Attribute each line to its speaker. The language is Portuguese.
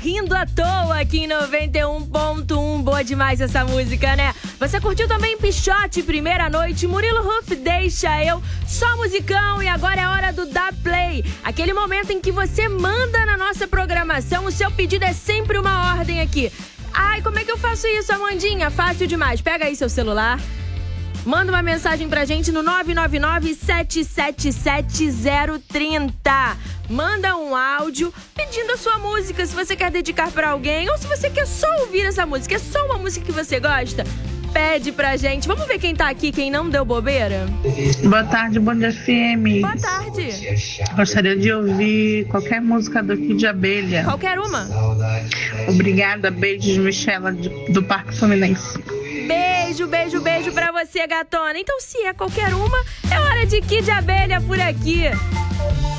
Speaker 1: Rindo à Toa aqui em 91.1. Boa demais essa música, né? Você curtiu também Pichote, Primeira Noite, Murilo Huff, Deixa Eu, Só Musicão, e agora é hora do Dá Play. Aquele momento em que você manda na nossa programação, o seu pedido é sempre uma ordem aqui. Ai, como é que eu faço isso, Amandinha? Fácil demais. Pega aí seu celular, manda uma mensagem pra gente no 999-777-030. Manda um áudio pedindo a sua música, se você quer dedicar pra alguém ou se você quer só ouvir essa música. É só uma música que você gosta? Pede pra gente. Vamos ver quem tá aqui, quem não deu bobeira?
Speaker 2: Boa tarde, Band FM.
Speaker 1: Boa tarde.
Speaker 2: Gostaria de ouvir qualquer música do Kid de Abelha.
Speaker 1: Qualquer uma?
Speaker 2: Obrigada, beijos, Michela, do Parque Fluminense.
Speaker 1: Beijo, beijo, beijo pra você, gatona. Então, se é qualquer uma, é hora de Kid de Abelha por aqui.